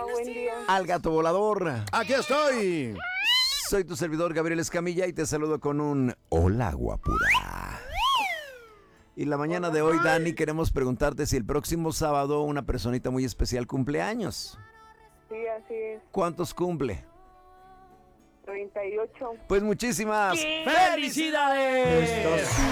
buen día. Al gato volador. Aquí estoy. Soy tu servidor Gabriel Escamilla y te saludo con un hola, guapura. Y la mañana de hoy, Dani, queremos preguntarte si el próximo sábado una personita muy especial cumple años. Sí, así es. ¿Cuántos cumple? 38. Pues muchísimas ¡Felicidades!